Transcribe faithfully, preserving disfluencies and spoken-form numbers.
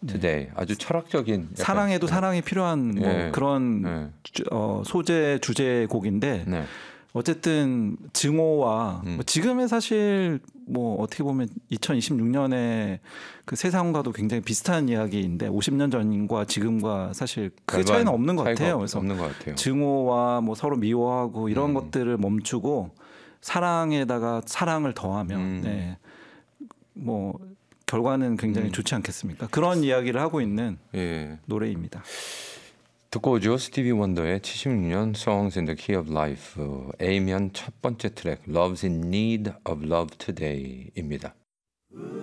Today. 아주 철학적인 약간, 사랑에도 네. 사랑이 필요한 뭐 네. 그런 네. 주, 어, 소재 주제 곡인데 네. 어쨌든 증오와 음. 뭐 지금의 사실 뭐 어떻게 보면 이천이십육 년에 그 세상과도 굉장히 비슷한 이야기인데 오십 년 전과 지금과 사실 크게 차이는 없는 것 같아요. 그래서 없는 것 같아요. 증오와 뭐 서로 미워하고 이런 음. 것들을 멈추고 사랑에다가 사랑을 더하면 음. 네. 뭐 결과는 굉장히 음. 좋지 않겠습니까? 그런 이야기를 하고 있는 예. 노래입니다. 듣고 오죠. 스티비 원더의 칠십육 년 Songs in the Key of Life A면 첫 번째 트랙 Love's in Need of Love Today입니다.